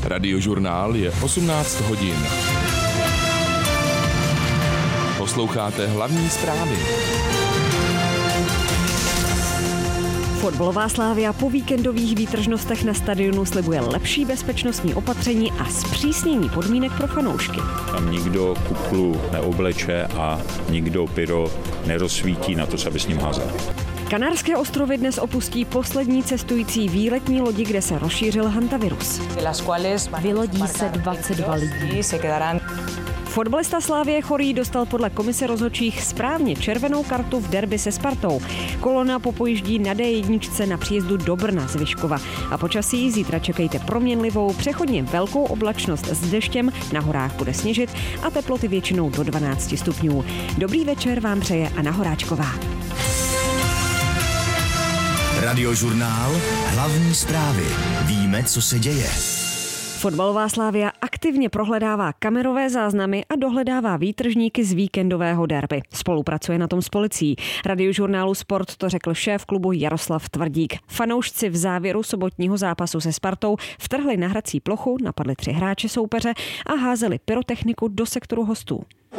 Radiožurnál je 18 hodin. Posloucháte hlavní zprávy. Fotbalová Slavia po víkendových výtržnostech na stadionu slibuje lepší bezpečnostní opatření a zpřísnění podmínek pro fanoušky. Tam nikdo kuklu neobleče a nikdo pyro nerozsvítí na to, aby s ním házel. Kanárské ostrovy dnes opustí poslední cestující výletní lodi, kde se rozšířil hantavirus. Vylodí se 22 lidí. Fotbalista Slavie Chorý dostal podle komise rozhodčích správně červenou kartu v derby se Spartou. Kolona popojíždí na D1 na příjezdu do Brna z Vyškova. A počasí zítra čekejte proměnlivou, přechodně velkou oblačnost s deštěm, na horách bude sněžit a teploty většinou do 12 stupňů. Dobrý večer vám přeje Anna Horáčková. Radiožurnál, hlavní zprávy. Víme, co se děje. Fotbalová Slavia aktivně prohledává kamerové záznamy a dohledává výtržníky z víkendového derby. Spolupracuje na tom s policií. Radiožurnálu Sport to řekl šéf klubu Jaroslav Tvrdík. Fanoušci v závěru sobotního zápasu se Spartou vtrhli na hrací plochu, napadli 3 hráče soupeře a házeli pyrotechniku do sektoru hostů.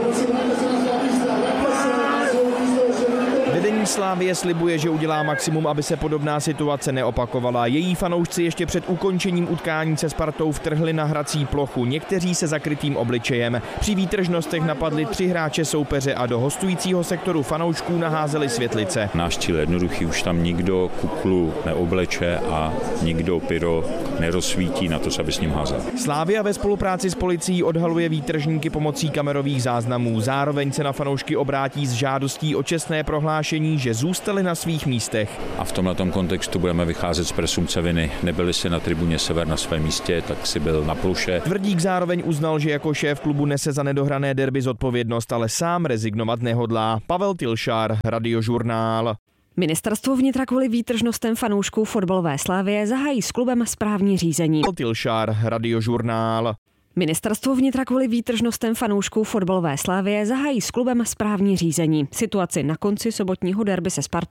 Vedení Slavie slibuje, že udělá maximum, aby se podobná situace neopakovala. Její fanoušci ještě před ukončením utkání se Spartou vtrhli na hrací plochu, někteří se zakrytým obličejem. Při výtržnostech napadli 3 hráče soupeře a do hostujícího sektoru fanoušků naházeli světlice. Náš cíl je jednoduchý, už tam nikdo kuklu neobleče a nikdo pyro nerozsvítí na to, aby s ním házel. Slavia ve spolupráci s policií odhaluje výtržníky pomocí kamerových záznamů. Zároveň se na fanoušky obrátí s žádostí o čestné prohlášení, že zůstali na svých místech. A v tomhletom kontextu budeme vycházet z presumpce viny. Nebyli si na tribuně Sever na svém místě, tak si byl na pluše. Tvrdík zároveň uznal, že jako šéf klubu nese za nedohrané derby zodpovědnost, ale sám rezignovat nehodlá. Pavel Tilšár, Radiožurnál. Ministerstvo vnitra kvůli výtržnostem fanoušků fotbalové Slavie zahájí s klubem správní řízení. Pavel Tilšár, Radiožurnál. Ministerstvo vnitra kvůli výtržnostem fanoušků fotbalové Slavie zahájí s klubem správní řízení. Situaci na konci sobotního derby se Spartou